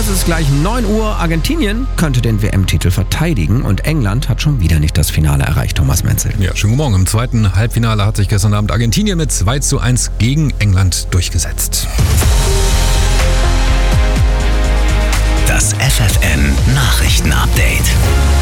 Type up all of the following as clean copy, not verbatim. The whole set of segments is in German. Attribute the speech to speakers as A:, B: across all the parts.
A: Es ist gleich 9 Uhr. Argentinien könnte den WM-Titel verteidigen und England hat schon wieder nicht das Finale erreicht. Thomas Menzel.
B: Ja, schönen guten Morgen. Im zweiten Halbfinale hat sich gestern Abend Argentinien mit 2:1 gegen England durchgesetzt.
C: Das FFN-Nachrichten-Update.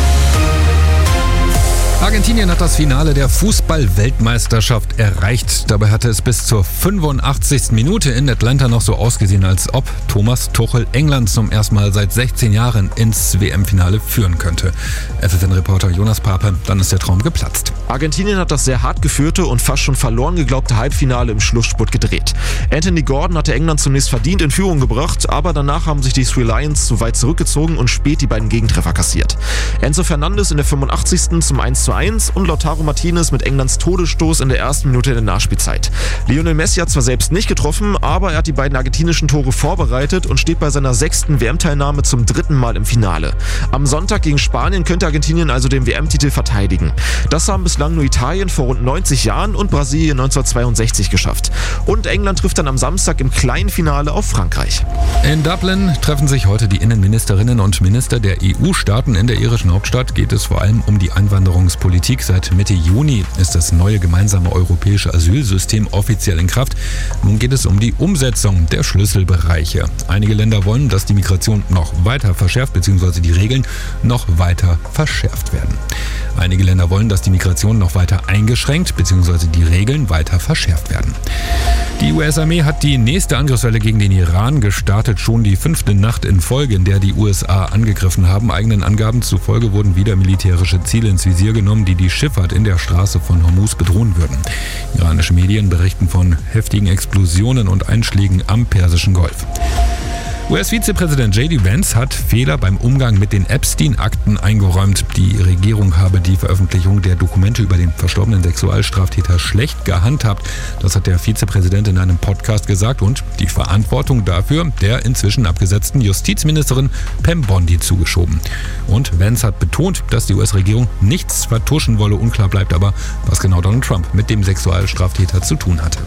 B: Argentinien hat das Finale der Fußball-Weltmeisterschaft erreicht. Dabei hatte es bis zur 85. Minute in Atlanta noch so ausgesehen, als ob Thomas Tuchel England zum ersten Mal seit 16 Jahren ins WM-Finale führen könnte. FFN-Reporter Jonas Pape, dann ist der Traum geplatzt.
D: Argentinien hat das sehr hart geführte und fast schon verloren geglaubte Halbfinale im Schlussspurt gedreht. Anthony Gordon hatte England zunächst verdient in Führung gebracht, aber danach haben sich die Three Lions zu weit zurückgezogen und spät die beiden Gegentreffer kassiert. Enzo Fernandes in der 85. zum 1:1 und Lautaro Martinez mit Englands Todesstoß in der ersten Minute der Nachspielzeit. Lionel Messi hat zwar selbst nicht getroffen, aber er hat die beiden argentinischen Tore vorbereitet und steht bei seiner 6. WM-Teilnahme zum 3. Mal im Finale. Am Sonntag gegen Spanien könnte Argentinien also den WM-Titel verteidigen. Das haben bislang nur Italien vor rund 90 Jahren und Brasilien 1962 geschafft. Und England trifft dann am Samstag im kleinen Finale auf Frankreich.
B: In Dublin treffen sich heute die Innenministerinnen und Minister der EU-Staaten. In der irischen Hauptstadt geht es vor allem um die Einwanderungspolitik. Seit Mitte Juni ist das neue gemeinsame europäische Asylsystem offiziell in Kraft. Nun geht es um die Umsetzung der Schlüsselbereiche. Einige Länder wollen, dass die Migration noch weiter verschärft bzw. die Regeln noch weiter verschärft werden. Einige Länder wollen, dass die Migration noch weiter eingeschränkt bzw. die Regeln weiter verschärft werden. Die US-Armee hat die nächste Angriffswelle gegen den Iran gestartet, schon die 5. Nacht in Folge, in der die USA angegriffen haben. Eigenen Angaben zufolge wurden wieder militärische Ziele ins Visier genommen, die die Schifffahrt in der Straße von Hormuz bedrohen würden. Iranische Medien berichten von heftigen Explosionen und Einschlägen am Persischen Golf. US-Vizepräsident J.D. Vance hat Fehler beim Umgang mit den Epstein-Akten eingeräumt. Die Regierung habe die Veröffentlichung der Dokumente über den verstorbenen Sexualstraftäter schlecht gehandhabt. Das hat der Vizepräsident in einem Podcast gesagt und die Verantwortung dafür der inzwischen abgesetzten Justizministerin Pam Bondi zugeschoben. Und Vance hat betont, dass die US-Regierung nichts vertuschen wolle. Unklar bleibt aber, was genau Donald Trump mit dem Sexualstraftäter zu tun hatte.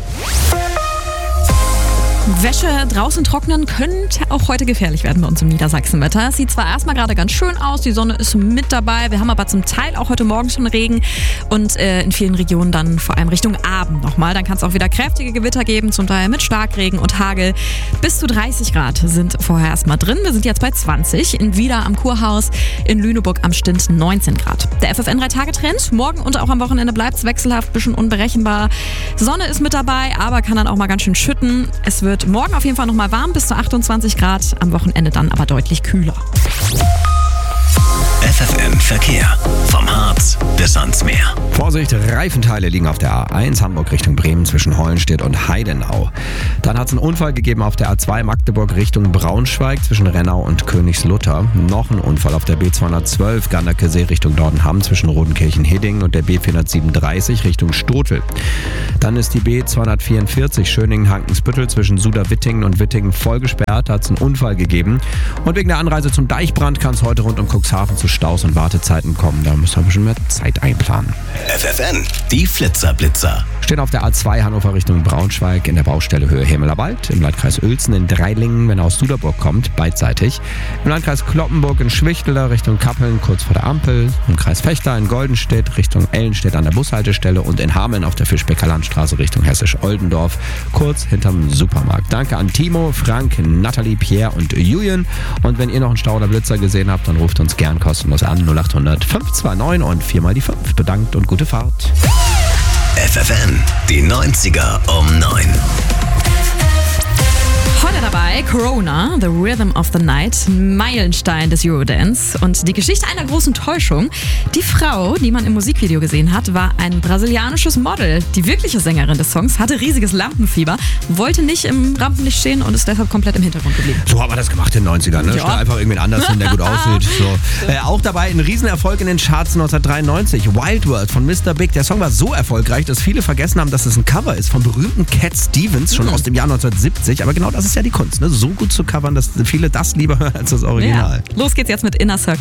E: Wäsche draußen trocknen könnte auch heute gefährlich werden bei uns im Niedersachsenwetter. Es sieht zwar erstmal gerade ganz schön aus, die Sonne ist mit dabei. Wir haben aber zum Teil auch heute Morgen schon Regen und in vielen Regionen dann vor allem Richtung Abend nochmal. Dann kann es auch wieder kräftige Gewitter geben, zum Teil mit Starkregen und Hagel. Bis zu 30 Grad sind vorher erstmal drin. Wir sind jetzt bei 20. In Wieder am Kurhaus, in Lüneburg am Stint 19 Grad. Der FFN 3-Tage-Trend. Morgen und auch am Wochenende bleibt es wechselhaft, bisschen unberechenbar. Sonne ist mit dabei, aber kann dann auch mal ganz schön schütten. Es wird morgen auf jeden Fall nochmal warm, bis zu 28 Grad, am Wochenende dann aber deutlich kühler.
C: FFN Verkehr. Vom Harz bis ans Meer.
A: Vorsicht, Reifenteile liegen auf der A1 Hamburg Richtung Bremen zwischen Hollenstedt und Heidenau. Dann hat es einen Unfall gegeben auf der A2 Magdeburg Richtung Braunschweig zwischen Rennau und Königslutter. Noch ein Unfall auf der B212 Gandakesee Richtung Nordenham zwischen Rodenkirchen-Hedingen und der B437 Richtung Stotel. Dann ist die B244 Schöningen-Hankensbüttel zwischen Suderwittingen und Wittingen voll gesperrt. Da hat es einen Unfall gegeben. Und wegen der Anreise zum Deichbrand kann es heute rund um Cuxhaven zu Staus und Wartezeiten kommen. Da müssen wir ein bisschen mehr Zeit einplanen.
C: FFN, die Flitzer-Blitzer.
A: Stehen auf der A2 Hannover Richtung Braunschweig in der Baustelle Höhe Hemeler Wald, im Landkreis Uelzen in Dreilingen, wenn er aus Suderburg kommt, beidseitig. Im Landkreis Cloppenburg in Schwichteler Richtung Kappeln, kurz vor der Ampel. Im Kreis Vechta in Goldenstedt Richtung Ellenstedt an der Bushaltestelle und in Hameln auf der Fischbecker Landstraße Richtung Hessisch-Oldendorf, kurz hinterm Supermarkt. Danke an Timo, Frank, Nathalie, Pierre und Julian. Und wenn ihr noch einen Stau oder Blitzer gesehen habt, dann ruft uns gern kostenlos an 0800 529 und 4 mal die 5. Bedankt und gute Fahrt.
C: FFN, die 90er um 9.
E: Heute dabei Corona, The Rhythm of the Night, Meilenstein des Eurodance und die Geschichte einer großen Täuschung. Die Frau, die man im Musikvideo gesehen hat, war ein brasilianisches Model. Die wirkliche Sängerin des Songs hatte riesiges Lampenfieber, wollte nicht im Rampenlicht stehen und ist deshalb komplett im Hintergrund geblieben.
A: So haben wir das gemacht in den 90ern, ne?
E: Ja.
A: Stell einfach irgendwen anders hin, der gut aussieht. So. Auch dabei ein Riesenerfolg in den Charts 1993. Wild World von Mr. Big. Der Song war so erfolgreich, dass viele vergessen haben, dass es ein Cover ist vom berühmten Cat Stevens, schon aus dem Jahr 1970. Aber genau das ist ja die Kunst, ne? So gut zu covern, dass viele das lieber hören als das Original.
E: Ja. Los geht's jetzt mit Inner Circle.